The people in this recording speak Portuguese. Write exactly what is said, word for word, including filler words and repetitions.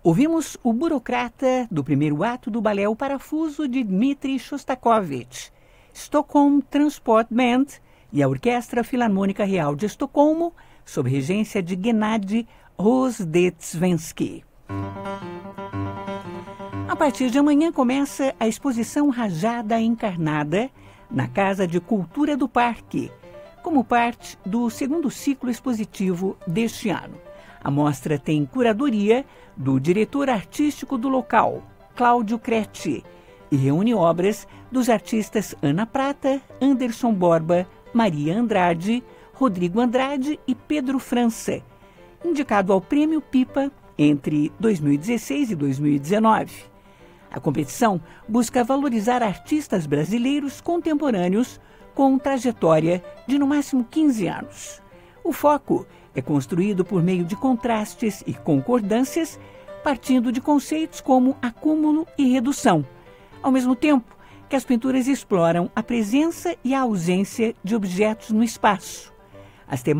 Ouvimos O Burocrata, do primeiro ato do balé O Parafuso, de Dmitri Shostakovich, Stockholm Transport Band e a Orquestra Filarmônica Real de Estocolmo, sob regência de Gennady Rozdestvensky. A partir de amanhã começa a exposição Rajada Encarnada na Casa de Cultura do Parque, como parte do segundo ciclo expositivo deste ano. A mostra tem curadoria do diretor artístico do local, Cláudio Cretti, e reúne obras dos artistas Ana Prata, Anderson Borba, Maria Andrade, Rodrigo Andrade e Pedro França, indicado ao Prêmio Pipa entre dois mil e dezesseis e dois mil e dezenove. A competição busca valorizar artistas brasileiros contemporâneos com trajetória de no máximo quinze anos. O foco é construído por meio de contrastes e concordâncias, partindo de conceitos como acúmulo e redução, ao mesmo tempo que as pinturas exploram a presença e a ausência de objetos no espaço. As temáticas